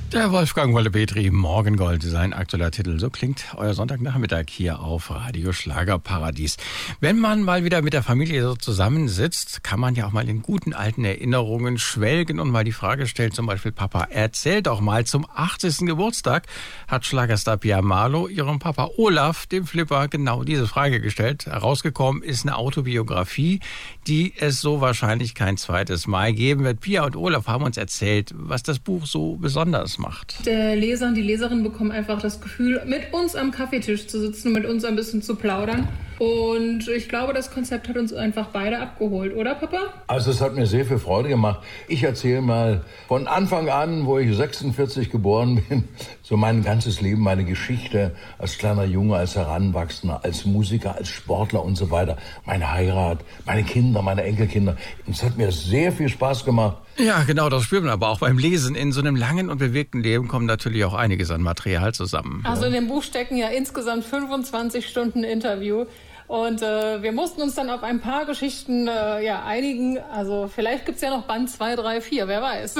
Der Wolfgang Wolle-Petri, Morgengold, sein aktueller Titel. So klingt euer Sonntagnachmittag hier auf Radio Schlagerparadies. Wenn man mal wieder mit der Familie so zusammensitzt, kann man ja auch mal in guten alten Erinnerungen schwelgen und mal die Frage stellen, zum Beispiel, Papa, erzähl doch mal, zum 80. Geburtstag hat Schlagerstar Pia Marlow ihrem Papa Olaf, dem Flipper, genau diese Frage gestellt. Herausgekommen ist eine Autobiografie, die es so wahrscheinlich kein zweites Mal geben wird. Pia und Olaf haben uns erzählt, was das Buch so besonders macht. Der Leser und die Leserin bekommen einfach das Gefühl, mit uns am Kaffeetisch zu sitzen und mit uns ein bisschen zu plaudern. Und ich glaube, das Konzept hat uns einfach beide abgeholt, oder Papa? Also es hat mir sehr viel Freude gemacht. Ich erzähle mal von Anfang an, wo ich 46 geboren bin, so mein ganzes Leben, meine Geschichte als kleiner Junge, als Heranwachsender, als Musiker, als Sportler und so weiter. Meine Heirat, meine Kinder, meine Enkelkinder. Und es hat mir sehr viel Spaß gemacht. Ja, genau, das spürt man aber auch beim Lesen. In so einem langen und bewegten Leben kommt natürlich auch einiges an Material zusammen. Also in dem Buch stecken ja insgesamt 25 Stunden Interview. Und wir mussten uns dann auf ein paar Geschichten einigen. Also vielleicht gibt's ja noch Band 2, 3, 4, wer weiß.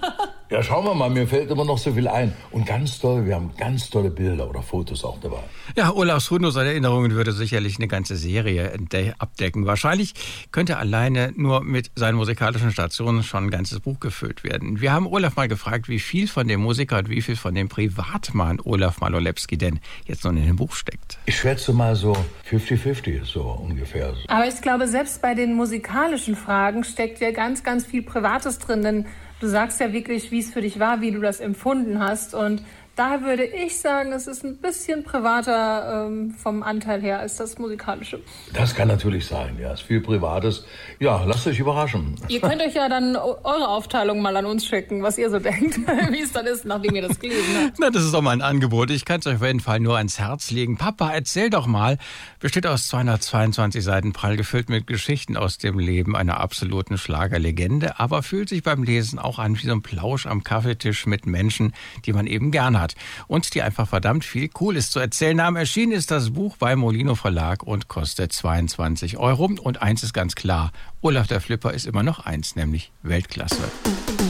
Ja, schauen wir mal, mir fällt immer noch so viel ein. Und ganz toll, wir haben ganz tolle Bilder oder Fotos auch dabei. Ja, Olafs hunderte Erinnerungen würde sicherlich eine ganze Serie abdecken. Wahrscheinlich könnte alleine nur mit seinen musikalischen Stationen schon ein ganzes Buch gefüllt werden. Wir haben Olaf mal gefragt, wie viel von dem Musiker und wie viel von dem Privatmann Olaf Malolewski denn jetzt nun in dem Buch steckt. Ich schätze mal so 50-50, so ungefähr. Aber ich glaube, selbst bei den musikalischen Fragen steckt ja ganz, ganz viel Privates drin, denn du sagst ja wirklich, wie es für dich war, wie du das empfunden hast. Und daher würde ich sagen, es ist ein bisschen privater vom Anteil her als das Musikalische. Das kann natürlich sein, ja. Es ist viel Privates. Ja, lasst euch überraschen. Ihr könnt euch ja dann eure Aufteilung mal an uns schicken, was ihr so denkt, wie es dann ist, nachdem ihr das gelesen habt. Na, das ist doch mal ein Angebot. Ich kann es euch auf jeden Fall nur ans Herz legen. Papa, erzähl doch mal. Besteht aus 222 Seiten, prall gefüllt mit Geschichten aus dem Leben einer absoluten Schlagerlegende, aber fühlt sich beim Lesen auch an wie so ein Plausch am Kaffeetisch mit Menschen, die man eben gern hat und die einfach verdammt viel Cooles zu erzählen haben. Erschienen ist das Buch beim Molino Verlag und kostet 22 €. Und eins ist ganz klar, Olaf der Flipper ist immer noch eins, nämlich Weltklasse.